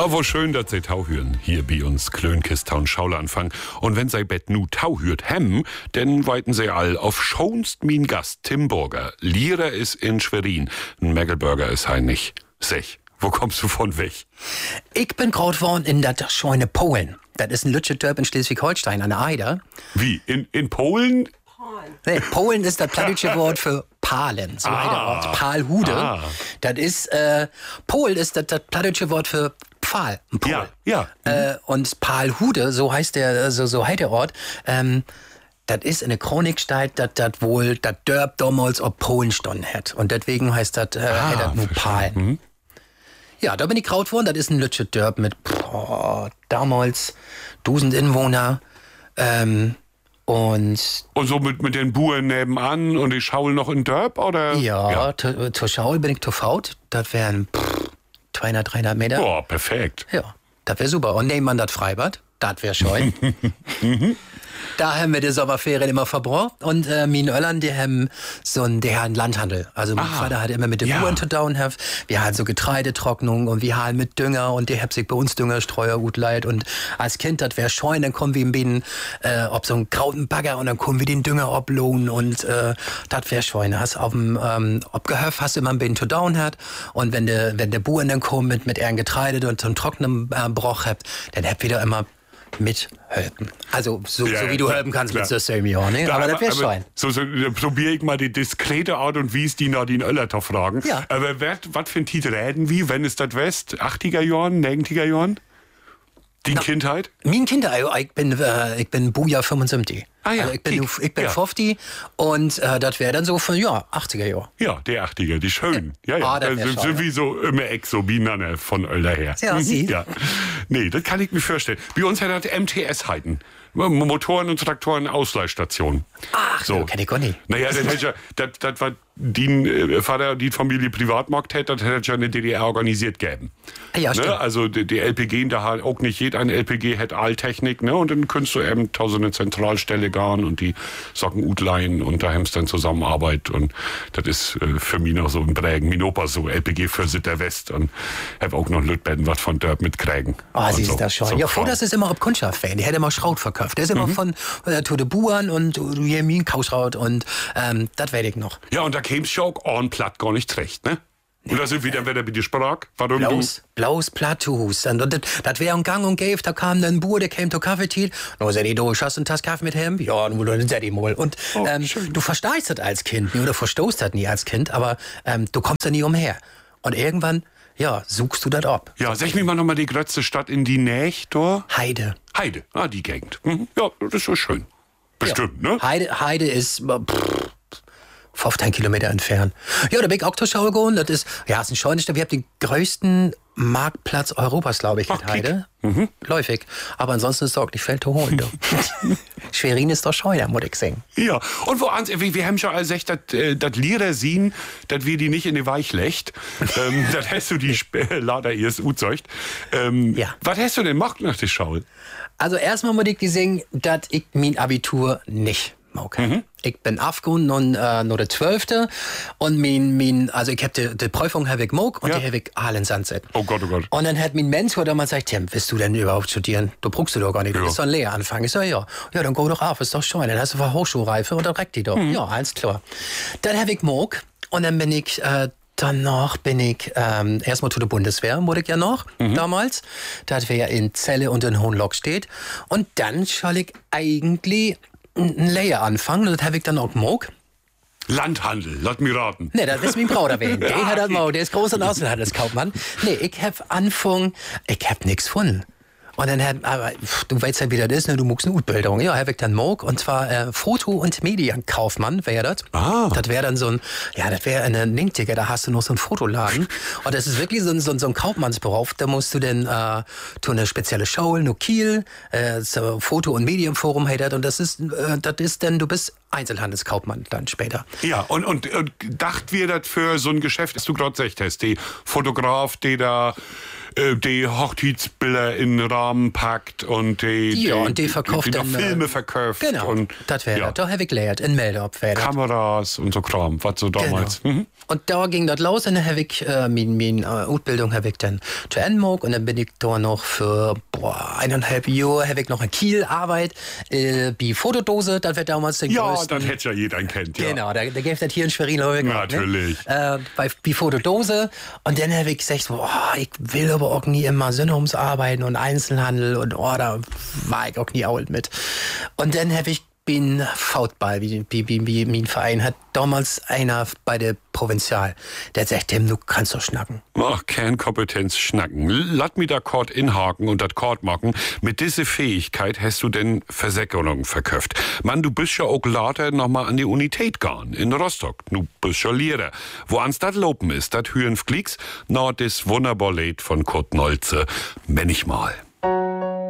wo schön, dass Sie Tau hören. Hier bei uns Klönkistan Schaulanfang. Und wenn Sie Bett nu Tau hört hem, dann weiten Sie all auf schonst min Gast Tim Burger. Lira ist in Schwerin. Ein Megelburger ist hein nicht. Sech, wo kommst du von weg? Ich bin groß geworden in der Scheune Polen. Das ist ein Lütschedörp in Schleswig-Holstein an der Eider. Wie? In Polen? Nee, Polen ist das plattdeutsche Wort für Palen. So heißt der Ort. Palhude. Das ist, Pol ist das plattdeutsche Wort für Pfahl. Ja, ja. Und Palhude, so heißt der Ort, das ist in der Chronik steht, dass das wohl das Dörp damals auf Polen standen hat. Und deswegen heißt das nur Pal. Mhm. Ja, da bin ich kraut worden. Das ist ein Lütschet Dörp mit damals 1000 Inwohner. Und so mit den Buren nebenan und die Schaul noch in Dörp, oder? Ja. Zur Schaul bin ich zu Faut. Das wären 200, 300 Meter. Boah, perfekt. Ja, das wäre super. Und nebenan das Freibad, das wäre schön. Da haben wir die Sommerferien immer verbraucht. Und meine Öllern, die haben einen Landhandel. Also mein Vater hat immer mit den Buren zu tun. Wir haben so Getreidetrocknung und wir haben mit Dünger und die haben sich bei uns Düngerstreuer gut leid. Und als Kind, das wäre schön, dann kommen wir in Bienen ob so einen grauten Bagger und dann kommen wir den Dünger oblohnen und das wäre schön. Hast auf dem Gehöft hast du immer ein Bienen zu tun hat und wenn der Buren dann kommt mit ihren Getreide und so einen trockenen Broch habt, dann habt wieder immer mithelfen. Also so wie du helfen kannst mit System, ja, ne? Aber das wäre schön. So probiere ich mal die diskrete Art und Weise, die Nadine Oeller zu fragen. Ja. Aber was für ein Titel reden wie, wenn es das West, 80er Jahren, 90er Jahren? Die Kindheit? Mein Kindheit, ich bin Buja 75. Ah ja, also ich bin 50 und das wäre dann so von 80er Jahren. Ja, der 80er, die schön. Ja. das wär sind wie so immer so Binane von Oeller her. Ja, sie. Ja. Nee, das kann ich mir vorstellen. Bei uns hat das MTS heiten. Motoren- und Traktoren-Ausleihstation. Ach, so kenn ich gar nicht. Naja, das war die Vater, die Familie Privatmarkt hat, das hat ja eine DDR organisiert gegeben. Ja, stimmt. Ne? Also die LPG, da hat auch nicht jeder eine LPG hat Alltechnik, ne? Und dann kannst du eben so eine Zentralstelle gehen und die Socken utleihen und da haben sie dann Zusammenarbeit und das ist für mich noch so ein Prägen. Minopa so LPG für Sitter West und hab auch noch Lütbetten was von Dörp mitkriegen. Sie ist das schon. So ja, vor das ist immer ob Kundschaft-Fan. Die hätte immer Schraut verkauft. Der ist immer von zu den Buren und Jemin Kausraut und das weiß ich noch. Ja, und da käm's ja auch on platt gar nicht recht, ne? Und da sind wir dann wieder bei dir Sprach. Warum Blaus Platthus. Und das wäre ein Gang und Gäf, da kam dann ein Bur, der kam zur Kaffeetiet. No, sag ich, du hast einen Tass Kaffee mit ihm? Ja, nur dann sag ich mal. Und du verstehst das als Kind nie oder verstoßt das nie als Kind, aber du kommst da nie umher. Und irgendwann, suchst du das ab. Ja, sag mir mal nochmal die größte Stadt in die Nähe, da? Heide, die Gegend. Ja, das ist so schön. Bestimmt, ne? Heide ist 15 Kilometer entfernt. Ja, da bin ich auch zur Schau gegangen. Das ist ein schönes Stadt. Wir haben den größten Marktplatz Europas, glaube ich, in Heide. Läufig. Aber ansonsten ist es auch nicht viel zu holen. Schwerin ist doch schön, muss ich sagen. Ja, und wir haben schon gesagt, dass Lira sehen, dass wir die nicht in die Weich lecht. Das hast du die leider erst uzeugt. Was hast du denn gemacht nach der Schau? Also erstmal muss ich dir sagen, dass ich mein Abitur nicht mag. Ich bin aufgegangen und nur der 12. Und also ich habe die Prüfung habe ich gemacht und die habe ich allen Sandset. Oh Gott. Und dann hat mein Mentor damals gesagt, Tim, willst du denn überhaupt studieren? Du brauchst du doch gar nicht, du bist doch ein Lehranfang. Ich sag, ja, dann geh doch auf, ist doch schön. Dann hast du Hochschulreife und dann reckt die doch. Ja, alles klar. Dann habe ich gemacht und dann bin ich danach bin ich erstmal zu der Bundeswehr, wurde ich ja noch damals. Das wäre in Celle und in Hohenlockstedt. Und dann soll ich eigentlich eine Lehre anfangen. Und das habe ich dann auch gemacht. Landhandel, lass mich raten. Nee, das ist mein Bruder erwähnt. Der hat das gemacht, der ist groß und Außenhandelskaufmann. Nee, ich habe angefangen, ich habe nichts gefunden. Und dann aber du weißt ja, wie das ist, ne? Du magst eine Ausbildung. Ja, habe ich dann mag, und zwar Foto- und Medienkaufmann wäre das. Das wäre dann das wäre eine Linkticker, da hast du noch so einen Fotoladen. Und das ist wirklich so ein Kaufmannsberuf. Da musst du dann zu einer spezielle Show, nur Kiel, so Foto- und Medienforum hat und das ist dann, du bist Einzelhandelskaufmann dann später. Ja, und dacht wir das für so ein Geschäft, das du gerade gesagt hast, die Fotograf, die da die Hochzeitsbilder in den Rahmen packt und die verkauft dann Filme verkauft. Genau, und das wäre das. Da habe ich gelernt, in Meldorf. Kameras und so Kram, was so damals. Genau. Und da ging das los und dann habe ich meine Ausbildung habe ich dann zu Ende gemacht und dann bin ich da noch für 1,5 Jahre habe ich noch in Kiel Arbeit bei Fotodose, das wird damals den größten. Ja, das hätte ja jeder kennt, ja. Genau, da gibt es hier in Schwerin. Natürlich. Bei Fotodose und dann habe ich gesagt, ich will aber auch nie immer Arbeiten und Einzelhandel und da war ich auch nie alt mit. Und dann habe ich bin Fautball, wie mein Verein hat damals einer bei der Provinzial, der sagt, du kannst doch schnacken. Ach, Kernkompetenz schnacken. Lass mich da Kord inhaken und das Kord machen. Mit dieser Fähigkeit hast du denn Versäckerung verköpft. Mann, du bist ja auch later nochmal an die Unität gegangen, in Rostock. Du bist ja Lehrer. Wo ans dat lopen ist, dat Hüren Flieks, na, das wunderbar Lied von Kurt Nolze, wenn ich mal.